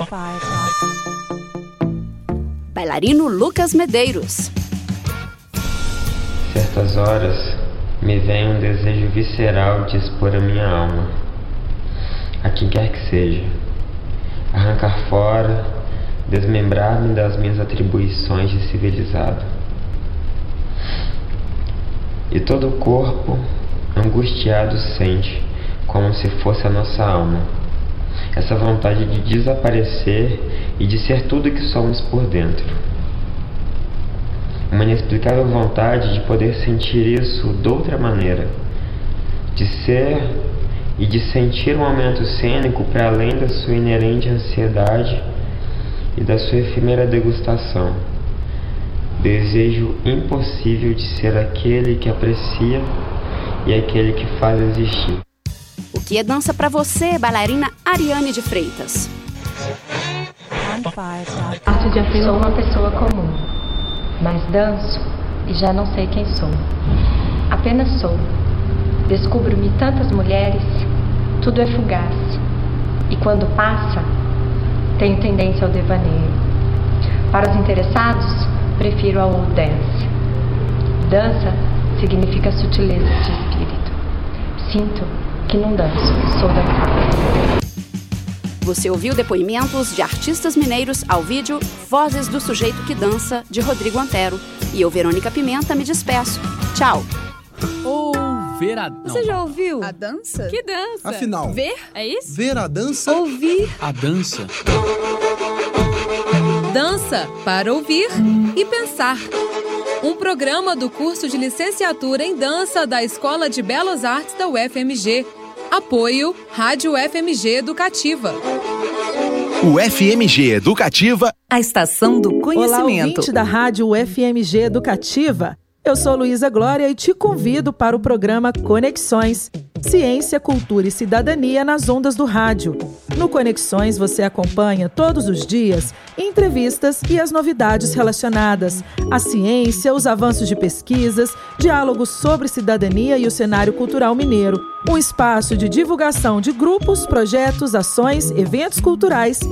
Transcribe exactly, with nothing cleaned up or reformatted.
Bailarino Lucas Medeiros. Certas horas me vem um desejo visceral de expor a minha alma, a quem quer que seja, arrancar fora, desmembrar-me das minhas atribuições de civilizado. E todo o corpo, angustiado, sente, como se fosse a nossa alma, essa vontade de desaparecer e de ser tudo que somos por dentro. Uma inexplicável vontade de poder sentir isso de outra maneira, de ser e de sentir um momento cênico para além da sua inerente ansiedade e da sua efêmera degustação. Desejo impossível de ser aquele que aprecia e aquele que faz existir. O que é dança pra você, bailarina Ariane de Freitas? Sou uma pessoa comum, mas danço e já não sei quem sou. Apenas sou. Descubro-me tantas mulheres, tudo é fugaz. E quando passa, tenho tendência ao devaneio. Para os interessados, prefiro a old dance. Dança significa sutileza de espírito. Sinto que não danço, sou dançada. Você ouviu depoimentos de artistas mineiros ao vídeo Vozes do Sujeito que Dança, de Rodrigo Antero. E eu, Verônica Pimenta, me despeço. Tchau. Ou ver a... Não. Você já ouviu? A dança? Que dança? Afinal, ver? É isso? Ver a dança? Ouvir. A dança. Dança para ouvir e pensar. Um programa do curso de licenciatura em dança da Escola de Belas Artes da U F M G. Apoio Rádio U F M G Educativa. U F M G Educativa, a estação do conhecimento. Olá, ouvinte da Rádio U F M G Educativa. Eu sou Luísa Glória e te convido para o programa Conexões, Ciência, Cultura e Cidadania nas ondas do rádio. No Conexões você acompanha todos os dias entrevistas e as novidades relacionadas à ciência, os avanços de pesquisas, diálogos sobre cidadania e o cenário cultural mineiro. Um espaço de divulgação de grupos, projetos, ações, eventos culturais